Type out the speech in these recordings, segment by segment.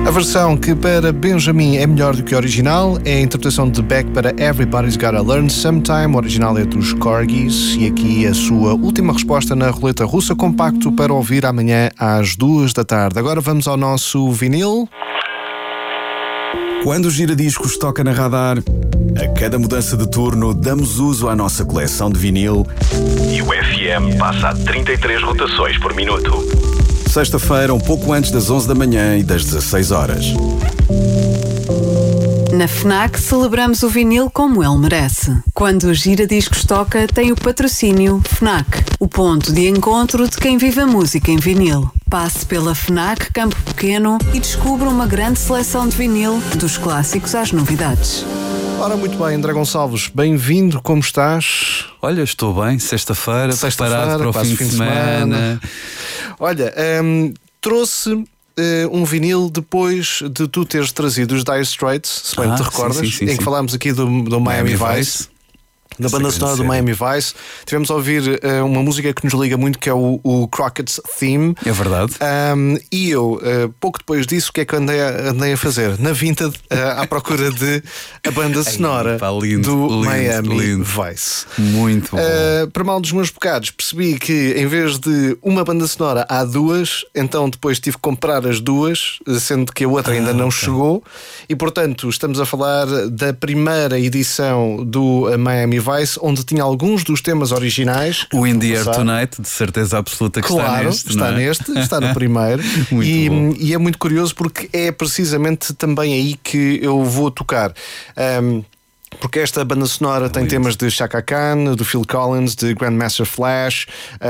A versão que para Benjamin é melhor do que a original é a interpretação de Beck para Everybody's Gotta Learn Sometime. O original é dos Corgis e aqui a sua última resposta na roleta russa, compacto para ouvir amanhã às 2 da tarde. Agora vamos ao nosso vinil. Quando o Giradiscos toca na Radar, a cada mudança de turno damos uso à nossa coleção de vinil e o FM passa a 33 rotações por minuto. Sexta-feira, um pouco antes das 11 da manhã e das 16 horas. Na FNAC celebramos o vinil como ele merece. Quando o Giradiscos toca, tem o patrocínio FNAC, o ponto de encontro de quem vive a música em vinil. Passe pela FNAC Campo Pequeno e descubra uma grande seleção de vinil, dos clássicos às novidades. Ora, muito bem, André Gonçalves, bem-vindo, como estás? Olha, estou bem, sexta-feira, preparado para o fim de semana. Olha, trouxe um vinil depois de tu teres trazido os Dire Straits, se bem te recordas, sim, em que falámos aqui do Miami Vice. Na banda sonora do Miami Vice, tivemos a ouvir uma música que nos liga muito, que é o Crockett's Theme. É verdade. E eu, pouco depois disso, o que é que andei a fazer? Na Vinted, à procura de a banda sonora do Miami Vice. Muito bom. Para mal dos meus bocados, percebi que em vez de uma banda sonora há duas, então depois tive que comprar as duas, sendo que a outra ainda não chegou. E portanto, estamos a falar da primeira edição do Miami Vice, onde tinha alguns dos temas originais. O In The Air Tonight, de certeza absoluta que claro, está neste. Está no primeiro. E é muito curioso porque é precisamente também aí que eu vou tocar. Porque esta banda sonora tem temas de Chaka Khan, do Phil Collins, de Grandmaster Flash,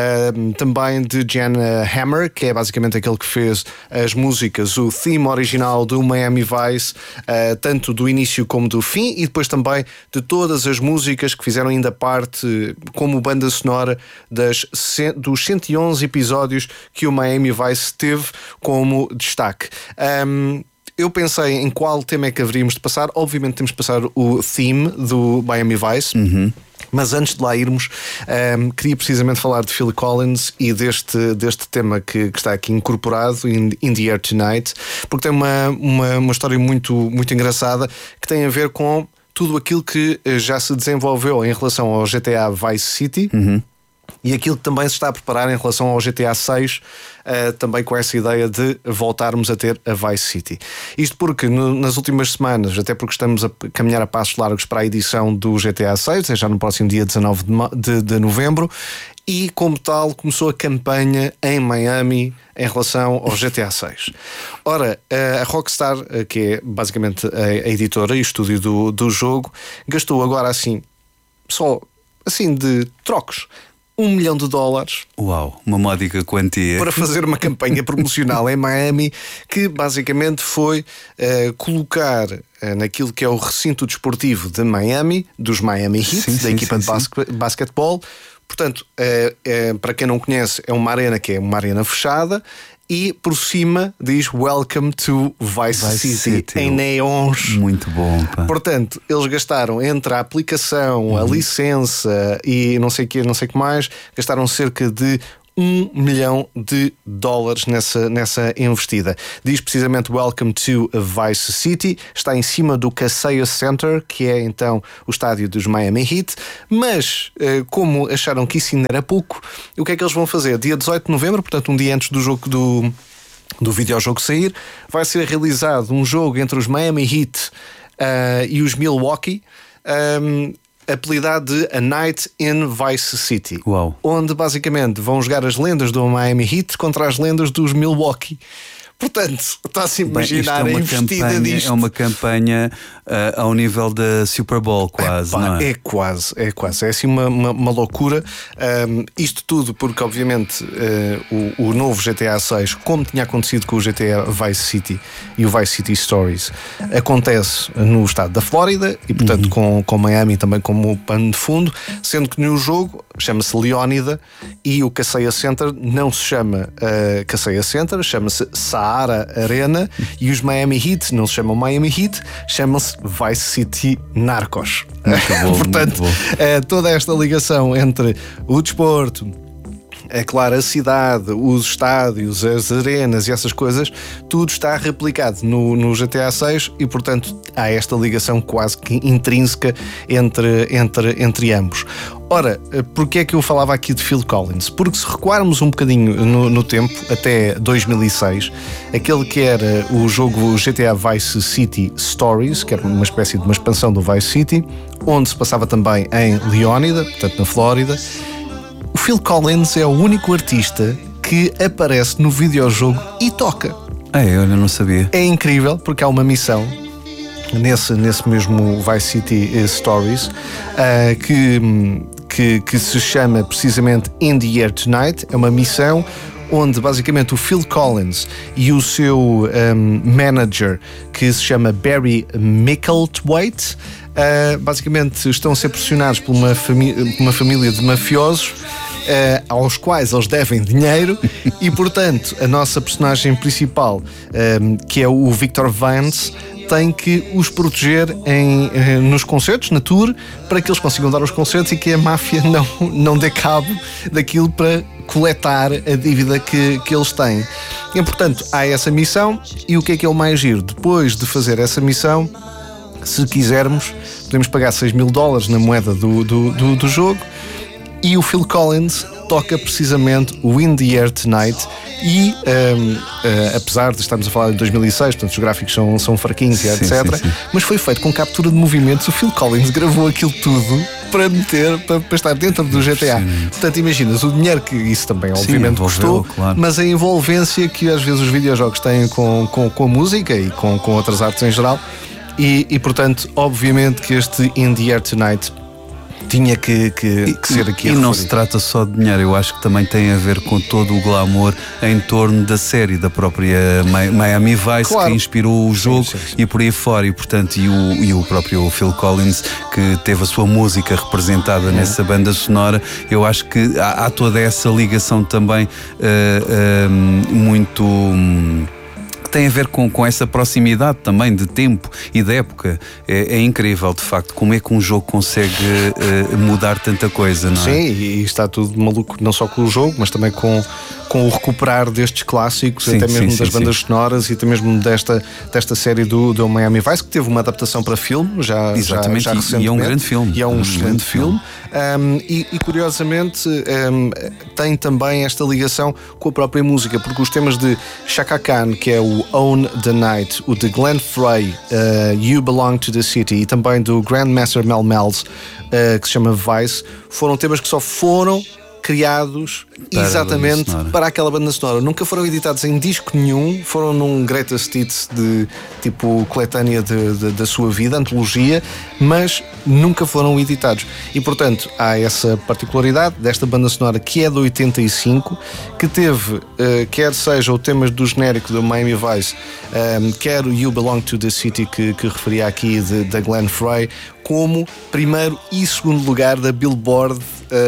também de Jan Hammer, que é basicamente aquele que fez as músicas, o theme original do Miami Vice, tanto do início como do fim, e depois também de todas as músicas que fizeram ainda parte como banda sonora dos 111 episódios que o Miami Vice teve como destaque. Eu pensei em qual tema é que haveríamos de passar. Obviamente temos de passar o theme do Miami Vice. Mas antes de lá irmos, queria precisamente falar de Phil Collins e deste tema que está aqui incorporado, In The Air Tonight, porque tem uma história muito, muito engraçada que tem a ver com tudo aquilo que já se desenvolveu em relação ao GTA Vice City. E aquilo que também se está a preparar em relação ao GTA 6, também com essa ideia de voltarmos a ter a Vice City. Isto porque nas últimas semanas, até porque estamos a caminhar a passos largos para a edição do GTA 6, é já no próximo dia 19 de novembro, e como tal começou a campanha em Miami em relação ao GTA 6. Ora, a Rockstar, que é basicamente a editora e o estúdio do jogo, gastou agora só de trocos, $1 milhão. Uau, uma módica quantia. Para fazer uma campanha promocional em Miami, que basicamente foi colocar naquilo que é o recinto desportivo de Miami, dos Miami Heat, da equipa de basquetebol. Portanto, para quem não conhece, é uma arena que é uma arena fechada. E por cima diz Welcome to Vice City em neons. Muito bom, pá. Portanto, eles gastaram entre a aplicação, a licença e não sei o que mais, gastaram cerca de $1 milhão nessa investida. Diz precisamente Welcome to Vice City. Está em cima do Kaseya Center, que é então o estádio dos Miami Heat. Mas, como acharam que isso ainda era pouco, o que é que eles vão fazer? Dia 18 de novembro, portanto um dia antes do jogo do videojogo sair, vai ser realizado um jogo entre os Miami Heat e os Milwaukee, apelidado de A Night in Vice City. Uau. Onde basicamente vão jogar as lendas do Miami Heat contra as lendas dos Milwaukee. Portanto, está-se a imaginar a investida disto. É uma campanha ao nível da Super Bowl, quase, não é? É quase. É assim uma loucura. Isto tudo porque, obviamente, o novo GTA 6, como tinha acontecido com o GTA Vice City e o Vice City Stories, acontece no estado da Flórida e, portanto, com Miami também como pano de fundo, sendo que no jogo chama-se Leónida e o Kaseya Center não se chama Kaseya Center, chama-se Sahara Arena, e os Miami Heat não se chamam Miami Heat, chamam-se Vice City Narcos. Muito bom, portanto, muito bom. Toda esta ligação entre o desporto, É claro, a cidade, os estádios, as arenas e essas coisas, tudo está replicado no GTA 6 e, portanto, há esta ligação quase que intrínseca entre ambos. Ora, porquê é que eu falava aqui de Phil Collins? Porque se recuarmos um bocadinho no tempo, até 2006, aquele que era o jogo GTA Vice City Stories, que era uma espécie de uma expansão do Vice City, onde se passava também em Leónida, portanto na Flórida, o Phil Collins é o único artista que aparece no videojogo e toca. Eu não sabia. É incrível, porque há uma missão nesse mesmo Vice City Stories que se chama precisamente In the Air Tonight. É uma missão onde basicamente o Phil Collins e o seu manager, que se chama Barry Micklethwaite, basicamente estão a ser pressionados por uma família de mafiosos aos quais eles devem dinheiro e, portanto, a nossa personagem principal, que é o Victor Vance, tem que os proteger nos concertos, na tour, para que eles consigam dar os concertos e que a máfia não dê cabo daquilo para coletar a dívida que eles têm. E, portanto, há essa missão e o que é o mais giro? Depois de fazer essa missão, se quisermos, podemos pagar $6.000 na moeda do jogo e o Phil Collins toca precisamente o In the Air Tonight e apesar de estarmos a falar de 2006, portanto os gráficos são fraquinhos e etc, sim. Mas foi feito com captura de movimentos. O Phil Collins gravou aquilo tudo para estar dentro do GTA. Sim. Portanto, imaginas o dinheiro que isso também obviamente custou, claro. Mas a envolvência que às vezes os videojogos têm com a música e com outras artes em geral e portanto, obviamente que este In the Air Tonight tinha que ser aqui. E não se trata só de dinheiro, eu acho que também tem a ver com todo o glamour em torno da série, da própria Miami Vice, claro, que inspirou o jogo, sim. E por aí fora, e portanto e o próprio Phil Collins, que teve a sua música representada nessa banda sonora. Eu acho que há toda essa ligação também muito... tem a ver com essa proximidade também de tempo e de época. É incrível, de facto, como é que um jogo consegue mudar tanta coisa, não é? Sim, e está tudo maluco, não só com o jogo, mas também com o recuperar destes clássicos, sim, até mesmo das bandas sonoras e até mesmo desta série do Miami Vice, que teve uma adaptação para filme, já recentemente. E é um grande filme. E é um excelente filme. E curiosamente tem também esta ligação com a própria música, porque os temas de Chaka Khan, que é o Own the Night, o de Glenn Frey, You Belong to the City, e também do Grandmaster Mel Melz, que se chama Vice, foram temas que só foram criados exatamente para aquela banda sonora. Nunca foram editados em disco nenhum, foram num greatest hits de tipo coletânea da sua vida, antologia, mas nunca foram editados. E portanto há essa particularidade desta banda sonora, que é de 85, que teve, quer seja o tema do genérico do Miami Vice, quer o You Belong to the City que referia aqui da Glenn Frey, como primeiro e segundo lugar da Billboard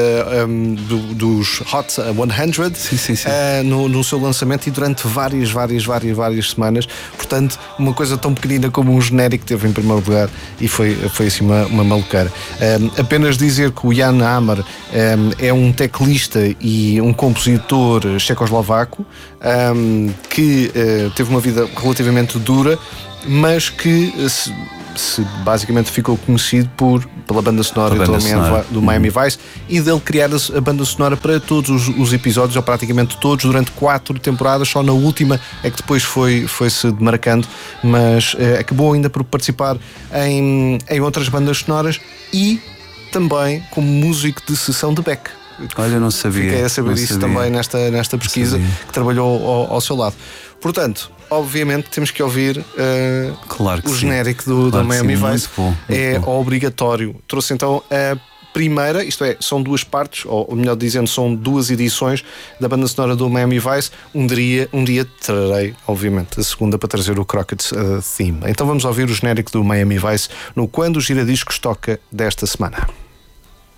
dos Hot 100 no seu lançamento e durante várias semanas. Portanto, uma coisa tão pequenina como um genérico teve em primeiro lugar e foi assim uma maluqueira. Apenas dizer que o Jan Hammer é um teclista e um compositor checoslovaco que teve uma vida relativamente dura, mas que se basicamente ficou conhecido pela banda sonora do Miami Vice e dele criar a banda sonora para todos os episódios, ou praticamente todos, durante 4 temporadas. Só na última é que depois foi-se demarcando, mas acabou ainda por participar em outras bandas sonoras e também como músico de sessão de Beck. Olha, eu não sabia. Fiquei a saber isso também nesta pesquisa, que trabalhou ao seu lado. Portanto, obviamente temos que ouvir claro que o genérico do Miami Vice. É obrigatório. Trouxe então a primeira, isto é, são 2 partes, ou melhor dizendo, são 2 edições da banda sonora do Miami Vice. Um dia trarei, obviamente, a segunda para trazer o Crockett's Theme. Então vamos ouvir o genérico do Miami Vice no Quando o Giradiscos toca desta semana.